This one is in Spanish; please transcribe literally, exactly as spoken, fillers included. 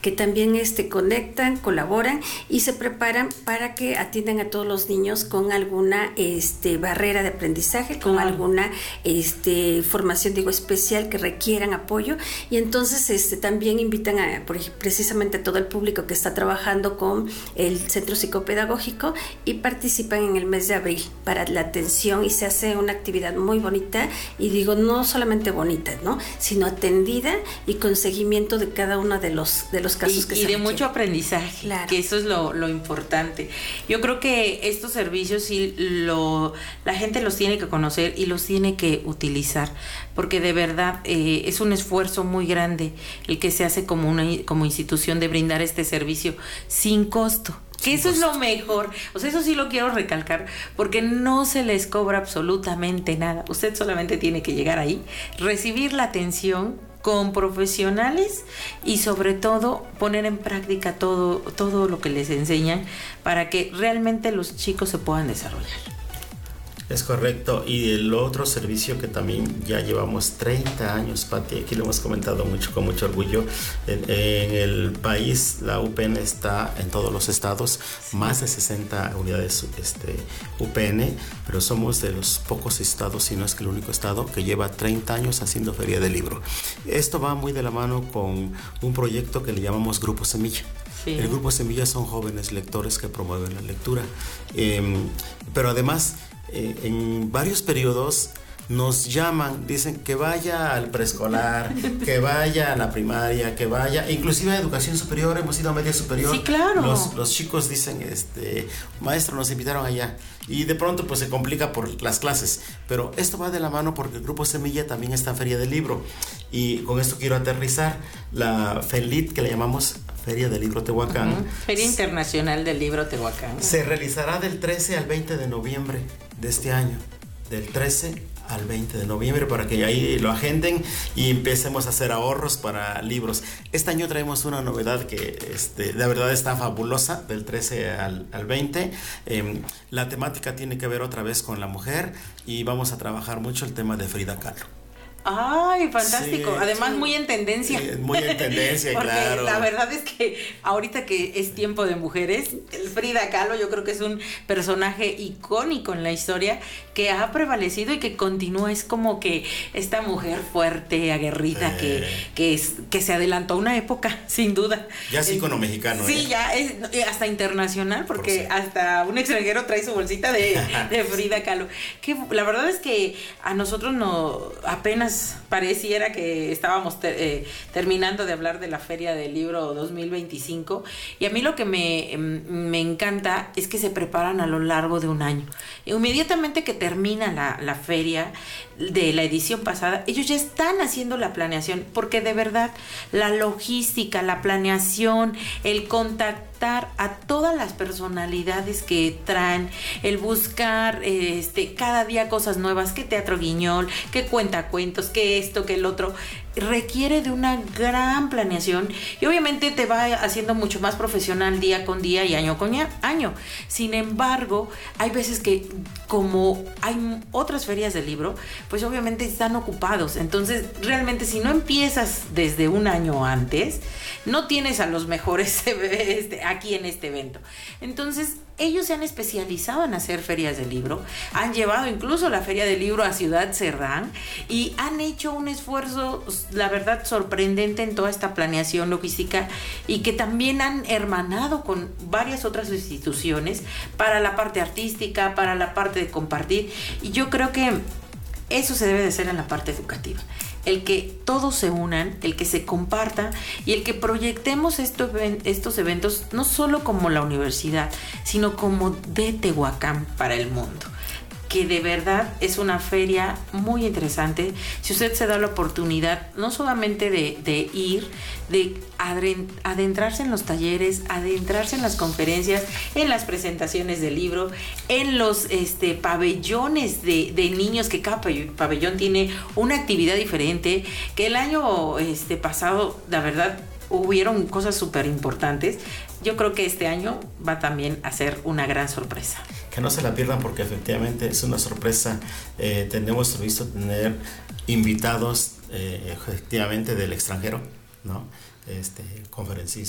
que también este, conectan, colaboran y se preparan para que atiendan a todos los niños con alguna este, barrera de aprendizaje, con claro. alguna este, formación, digo, especial que requieran apoyo. Y entonces este, también invitan a, por ejemplo, precisamente a todo el público que está trabajando con el centro psicopedagógico y participan en el mes de abril para la atención, y se hace una actividad muy bonita, y digo, no solamente bonita, ¿no?, sino atendida y con seguimiento de cada uno de los, de los casos y, que y se de requieren. mucho aprendizaje, claro. que eso es lo, lo importante. Yo creo que estos servicios sí lo, la gente los tiene que conocer y los tiene que utilizar, porque de verdad eh, es un esfuerzo muy grande el que se hace como una como institución de brindar este servicio sin costo. Que eso es lo mejor, o sea, eso sí lo quiero recalcar, porque no se les cobra absolutamente nada. Usted solamente tiene que llegar ahí, recibir la atención con profesionales y sobre todo poner en práctica todo, todo lo que les enseñan para que realmente los chicos se puedan desarrollar. Es correcto. Y el otro servicio que también ya llevamos treinta años, Pati, aquí lo hemos comentado mucho, con mucho orgullo, en, en el país la U P N está en todos los estados, sí. Más de sesenta unidades este, U P N, pero somos de los pocos estados, si no es que el único estado, que lleva treinta años haciendo Feria del Libro. Esto va muy de la mano con un proyecto que le llamamos Grupo Semilla. Sí. El Grupo Semilla son jóvenes lectores que promueven la lectura, eh, pero además Eh, en varios periodos nos llaman, dicen que vaya al preescolar, que vaya a la primaria, que vaya, inclusive a educación superior, hemos ido a media superior. Sí, claro. Los, los chicos dicen, este, maestro, nos invitaron allá. Y de pronto pues se complica por las clases. Pero esto va de la mano porque el Grupo Semilla también está en Feria del Libro. Y con esto quiero aterrizar la FELIT, que le llamamos Feria del Libro Tehuacán. Uh-huh. Feria Internacional del Libro Tehuacán. Se realizará del trece al veinte de noviembre de este año. Del trece al veinte de noviembre, para que ahí lo agenden y empecemos a hacer ahorros para libros. Este año traemos una novedad que este, de verdad está fabulosa, del trece al, al veinte. Eh, la temática tiene que ver otra vez con la mujer y vamos a trabajar mucho el tema de Frida Kahlo. Ay, fantástico. Sí, Además, sí. muy en tendencia. Sí, muy en tendencia, porque claro. La verdad es que ahorita que es tiempo de mujeres, Frida Kahlo yo creo que es un personaje icónico en la historia que ha prevalecido y que continúa. Es como que esta mujer fuerte, aguerrida, eh. que, que, es, que se adelantó a una época, sin duda. Ya es ícono mexicano. Sí, ¿eh? ya es hasta internacional, porque Por hasta un extranjero trae su bolsita de, de Frida Kahlo. Que la verdad es que a nosotros no apenas pareciera que estábamos ter, eh, terminando de hablar de la Feria del Libro dos mil veinticinco, y a mí lo que me, me encanta es que se preparan a lo largo de un año. Inmediatamente que termina la, la feria de la edición pasada, ellos ya están haciendo la planeación, porque de verdad la logística, la planeación, el contactar a todas las personalidades que traen, el buscar este, cada día cosas nuevas, que Teatro Guiñol, que Cuentacuentos, que esto, que el otro, requiere de una gran planeación y obviamente te va haciendo mucho más profesional día con día y año con año. Sin embargo, hay veces que como hay otras ferias del libro, pues obviamente están ocupados. Entonces, realmente si no empiezas desde un año antes, no tienes a los mejores aquí en este evento. Entonces, ellos se han especializado en hacer ferias del libro, han llevado incluso la Feria del Libro a Ciudad Cerdán y han hecho un esfuerzo, la verdad, sorprendente en toda esta planeación logística, y que también han hermanado con varias otras instituciones para la parte artística, para la parte de compartir, y yo creo que eso se debe de hacer en la parte educativa. El que todos se unan, el que se comparta y el que proyectemos estos, estos eventos no solo como la universidad, sino como de Tehuacán para el mundo. Que de verdad es una feria muy interesante. Si usted se da la oportunidad no solamente de, de ir, de adentrarse en los talleres, adentrarse en las conferencias, en las presentaciones del libro, en los este, pabellones de, de niños, que cada pabellón tiene una actividad diferente, que el año este, pasado, la verdad, hubieron cosas súper importantes. Yo creo que este año va también a ser una gran sorpresa. Que no se la pierdan, porque efectivamente es una sorpresa. Eh, tenemos previsto tener invitados eh, efectivamente del extranjero, ¿no? Este, conferencistas.